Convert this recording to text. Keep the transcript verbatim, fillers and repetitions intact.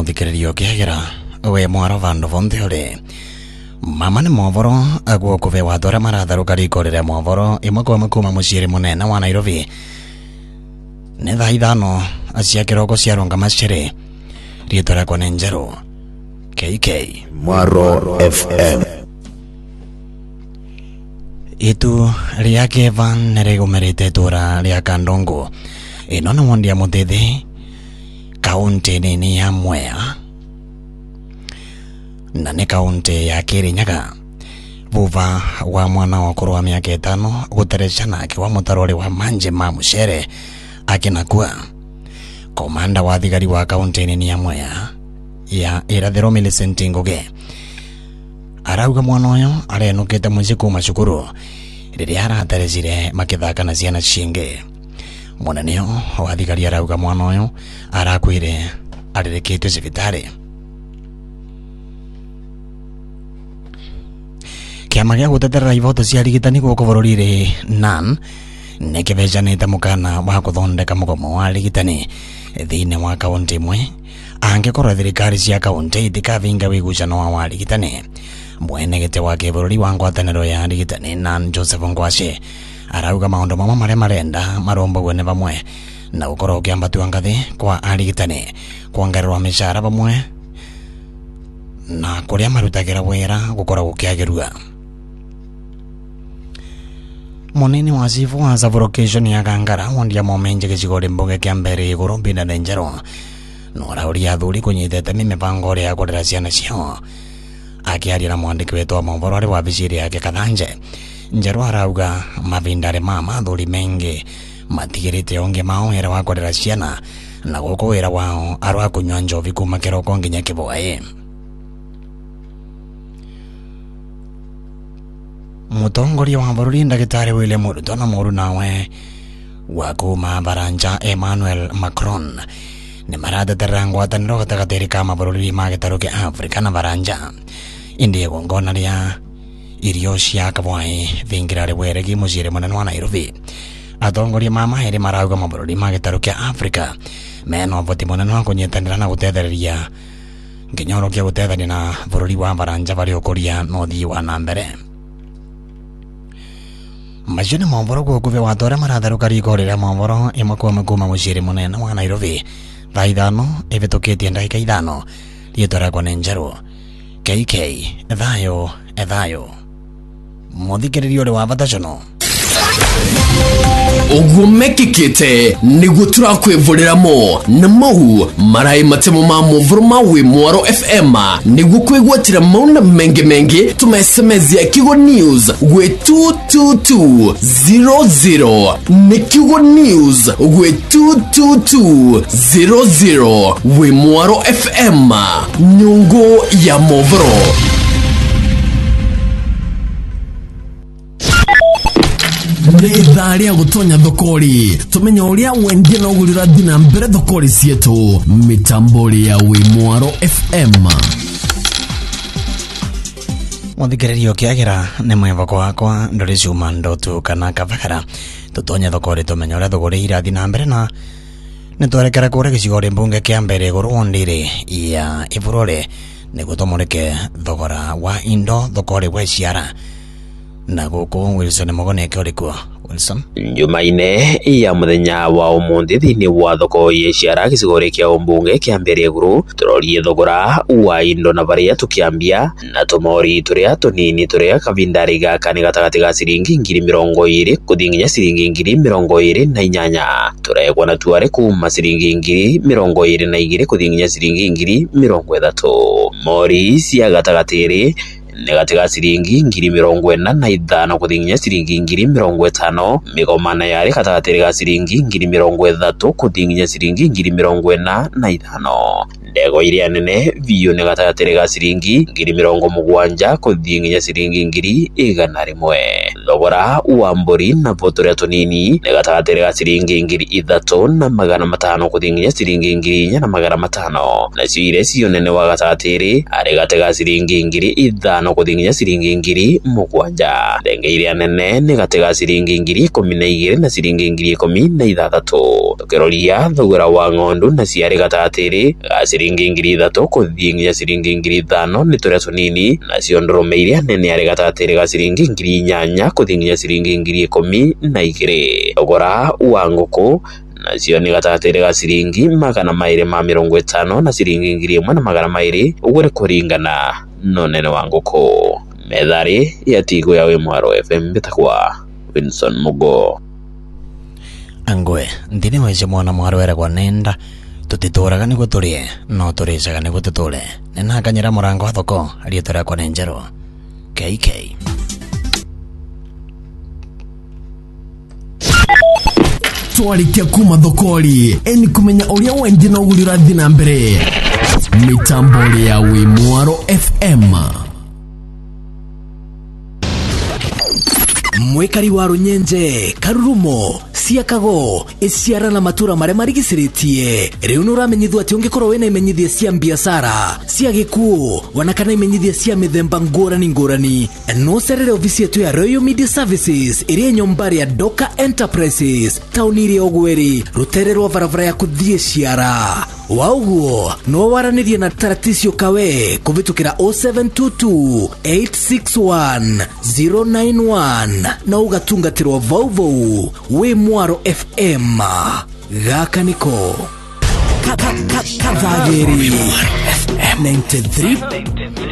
muthikiririo kiagira we mwaro vandu vonde uri mama ni movoro agwo kuve wathora maratharuka rikorere movoro imwe kwa makuma muciiri munene wa Nairobi ni thaa ithano acia kiroko cia ronga machere rietwa kwa Nenjero K K Mwaro F M. Itu ria Kevan neregomerete tora ria Kandongo ino na mondia muthethi kaunti nini ya Mwea na ni kaunti ya Kirinyaga. Vuva wa mwana wa kuru wa miaka itano gutereshana akiwa mutarori wa manje ma muchere akinakua. Komanda wa thigari wa kaunti nini ya Mwea ya irathiro Millicent Ngugi arauga mwana uyu arenukite muci kuma cukuru riria arataricire makithaka na ciana cingi. Munene wa thigari arauga mwana uyu arakwire aririkitio cibitari. Kiama gia guteterera ivoto cia rigitani guku bururi-ri N A N nikivejanite mukana wa kuthondeka mugomo wa rigitani thiini wa kaunti imwe angikorwo thirikari cia kaunti itikavinga wigucano wa warigitani. Mwenegete wa kibururi wa ngwataniro ya rigitani N A N Joseph Ngwaci arauga maundu mamwe maria marenda marombagwe ni vamwe na gukorwo ukiambatwa ngathi kwa arigitani kuongererwa mishara vamwe na kuria marutagira wira gukorwo gukiagirua. Munini wa cifu wa Savocation ya Kangara wondia momenje gicigori mbunge kia mbere iguru Bina Nenjero norauria athuri kunyitete mipango ria kurera ciana ciao. Akiaria na mwandiki wetu wa mohoro ari wabiciri yake Kathanje, Njeru arauga mavindare mama athuri mengi matigirite onge mao era wa kurera ciana na guku wira wao arwa kunywa njovi kuma kiroko nginya kivoi. Mutongoria wa bururi Ndagitari William Ruto na muru nawe wa kuma Baranja Emmanuel Macron ni maratetera ngwataniro gatagatiri ka mabũrũri ma gĩtarũ kĩa Afrika na Baranja indi gongona ria irio cia kabwai vingira rĩweregi muciiri munene wa Nairobi. Atongoria ma maere marauga mabũrũri ma gĩtarũ kĩa Afrika mena ũvoti munene wa kunyitanĩra na gutethereria nginyoro kia gutethania na bũrũri wa Baranja vari ũkũria na ũthii wa na mbere. Macio nĩ mohoro gukuve watora maratharuka riko rĩrĩa mohoro imwe kwa makuma muciiri munene wa Nairobi thaa ithano ivitukitie ndagika ithano rietwa rĩakwa nĩ Njeru K K Thayo Ethayo muthikiririo uri wa batacono ugumekikite niguo turakwivurira-mo na mau marai matemo ma movoro ma wi Mwaro F M niguo kwigwatira mauna mengi mengi tumesemezia Kigo News gwe two two two zero zero ni Kigo News gwe two two two zero zero wi Mwaro F M nyungu ya movoro. Nitharia gutonya thokori tumenya uria wendia na ugurira thina mbere thokori cietu mitambori ya wi Mwaro F M. muthikiririo kiagira ni mwivoko wakwa ndori ciuma ndotu kana kavagara tutonya thokori tumenya uria thogori irathi na mbere na nitwarekera kuria gicigori mbunge kia mbere iguru wondiri ya Ivurore niguo tumurike thogora wa indo thokori wa ciara na guku Wilson Mugoneke urikuo Wilson. Jumaine ya muthenya wa umuthi thini wa thoko ya ciara gicigori kia umbunge kia mbere iguru turorie thogora wa indo na varia tukiambia na tumori turia tunini turia kavindari gaka ni gatagati ga ciringi ngiri mirongo iri kuthi nginya ciringi ngiri mirongo iri na inyanya turegwa na tuare kuma ciringi ngiri mirongo iri na igiri kuthi nginya ciringi ngiri mirongo ithatu. Mori cia gatagati negatiga ciringi ngiri mirongo ina na ithano kuthi nginya ciringi ngiri mirongo itano. Migomana yari gatagati ga ciringi ngiri mirongo ithatu kuthi nginya ciringi ngiri mirongo ina na ithano. Ndego iria nene viyo ni gatagati ga ciringi ngiri mirongo mugwanja kuthi nginya ciringi ngiri igana rimwe. Thogora thogora wa mburi na botoria tunini ni gatagatĩ ga ciringi ngiri ithatu na magana matano kuthi nginya ciringi ngiri inya na magana matano, nacio iria cio nene wa gatagatĩ arĩ gate ga ciringi ngiri ithano kuthi nginya ciringi ngiri mugwanja. Ndenge iria nene ni gate ga ciringi ngiri ikumi na igĩrĩ na ciringi ngiri ikumi na ithathatũ. Tukiroria thogora wa ng'ondu na ciarĩ gatagatĩ ga ciringi ngiri ithatu kuthi nginya ciringi ngiri ithano ni turia tunini, nacio ndũrũme iria nene arĩ gatagatĩ ga ciringi ngiri inyanya kuthi nginya ciringi ngiri ikumi na igĩrĩ. Thogora wa ngũkũ nacio ni gatagatĩ ga ciringi magana maĩrĩ ma mĩrongo ĩtano na ciringi ngiri ĩmwe na magana maĩrĩ, ũguo nĩ kũringana no nene wa ngũkũ. Metharĩ ya Tigo ya Mwaro F M bitakwa Wilson Mugo. Angwe ndine weje mwana mwaro wera kwa nenda tutituraga niguo turie no turicaga niguo tuture ninakanyira murango wa thoko rieto riakwa ni Njero K K. Twarikia kuma thokori eni kumenya uria wenje na uguri urathi na mbere mitambo ya Mwaro F M. Mwekari wa Runyenje, Karurumo, Siakago, Isiara na matura mare marigiciritie. Riu nuramenyithwa ati ungikorwo wena imenyithia cia biashara, cia gikuo, wana kana imenyithia cia mithemba ngurani ngurani. No serere ofisi yetu ya Royal Media Services iria nyombari ya Doka Enterprises, tauni iria Ogweri, rutere rwa barabara ya kuthie Ciara. Wauguo, no waranirie na Taratisio Kawe kuvitukira zero seven two two eight six one zero nine one na ugatungatirwa vauvau we Mwaro F M. Gaka niko Kavageri ninety-three